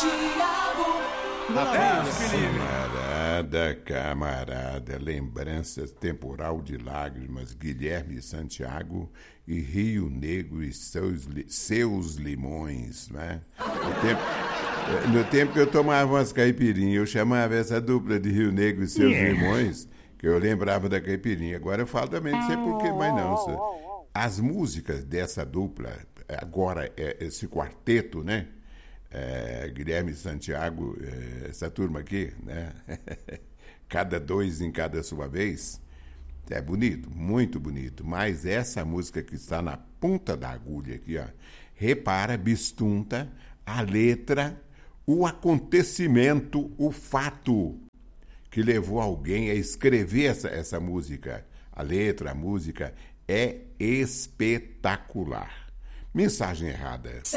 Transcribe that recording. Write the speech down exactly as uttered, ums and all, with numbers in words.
Camarada, camarada, lembranças, temporal de lágrimas, Guilherme Santiago e Rio Negro e seus, seus limões, né? No tempo, no tempo que eu tomava umas caipirinhas, eu chamava essa dupla de Rio Negro e seus yeah. limões, que eu lembrava da caipirinha. Agora eu falo também, não sei por que, mas não. As músicas dessa dupla, agora esse quarteto, né? É, Guilherme Santiago, é, essa turma aqui, né? Cada dois em cada sua vez, é bonito, muito bonito. Mas essa música que está na ponta da agulha aqui, ó, repara, bistunta, a letra, o acontecimento, o fato que levou alguém a escrever essa, essa música. A letra, a música é espetacular. Mensagem errada.